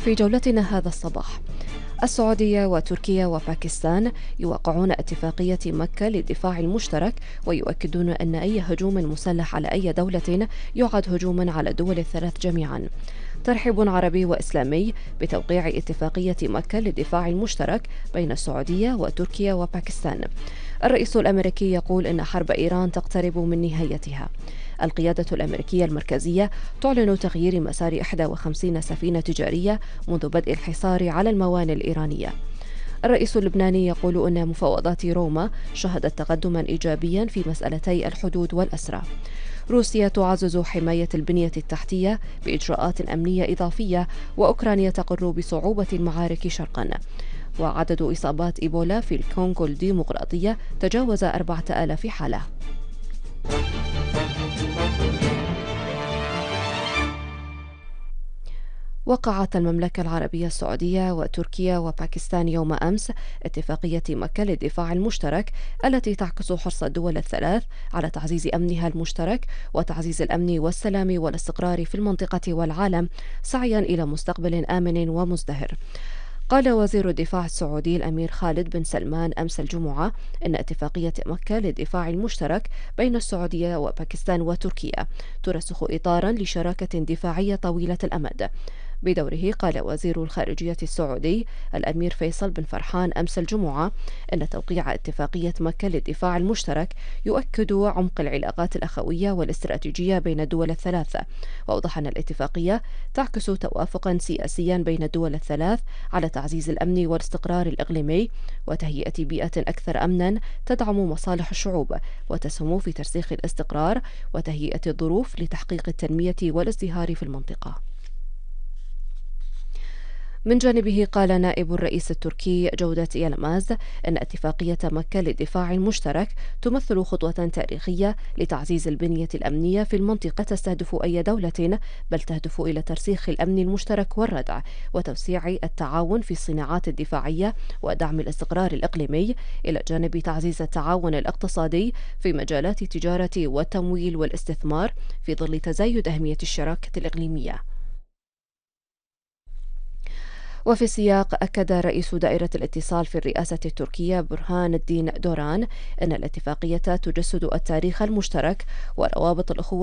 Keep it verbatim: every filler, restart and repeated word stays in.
في جولتنا هذا الصباح، السعودية وتركيا وباكستان يوقعون اتفاقية مكة للدفاع المشترك، ويؤكدون أن أي هجوم مسلح على أي دولة يعد هجوما على الدول الثلاث جميعا. ترحيب عربي وإسلامي بتوقيع اتفاقية مكة للدفاع المشترك بين السعودية وتركيا وباكستان. الرئيس الأمريكي يقول إن حرب إيران تقترب من نهايتها. القيادة الأمريكية المركزية تعلن تغيير مسار إحدى وخمسين سفينة تجارية منذ بدء الحصار على الموانئ الإيرانية. الرئيس اللبناني يقول أن مفاوضات روما شهدت تقدما إيجابيا في مسألتي الحدود والأسرى. روسيا تعزز حماية البنية التحتية بإجراءات أمنية إضافية، وأوكرانيا تقر بصعوبة المعارك شرقا. وعدد إصابات إيبولا في الكونغو الديمقراطية تجاوز أربعة آلاف حالة. وقعت المملكة العربية السعودية وتركيا وباكستان يوم أمس اتفاقية مكة للدفاع المشترك، التي تعكس حرص الدول الثلاث على تعزيز أمنها المشترك وتعزيز الأمن والسلام والاستقرار في المنطقة والعالم، سعيا إلى مستقبل آمن ومزدهر. قال وزير الدفاع السعودي الأمير خالد بن سلمان أمس الجمعة إن اتفاقية مكة للدفاع المشترك بين السعودية وباكستان وتركيا ترسخ إطارا لشراكة دفاعية طويلة الأمد. بدوره قال وزير الخارجية السعودي الأمير فيصل بن فرحان أمس الجمعة أن توقيع اتفاقية مكة للدفاع المشترك يؤكد عمق العلاقات الأخوية والاستراتيجية بين الدول الثلاثة، وأوضح أن الاتفاقية تعكس توافقا سياسيا بين الدول الثلاث على تعزيز الأمن والاستقرار الإقليمي وتهيئة بيئة أكثر أمنا تدعم مصالح الشعوب وتسهم في ترسيخ الاستقرار وتهيئة الظروف لتحقيق التنمية والازدهار في المنطقة. من جانبه قال نائب الرئيس التركي جودة يلماز أن اتفاقية مكة للدفاع المشترك تمثل خطوة تاريخية لتعزيز البنية الأمنية في المنطقة تستهدف أي دولة، بل تهدف إلى ترسيخ الأمن المشترك والردع وتوسيع التعاون في الصناعات الدفاعية ودعم الاستقرار الإقليمي، إلى جانب تعزيز التعاون الاقتصادي في مجالات التجارة والتمويل والاستثمار في ظل تزايد أهمية الشراكة الإقليمية. وفي السياق أكد رئيس دائرة الاتصال في الرئاسة التركية برهان الدين دوران أن الاتفاقية تجسد التاريخ المشترك وروابط الأخوة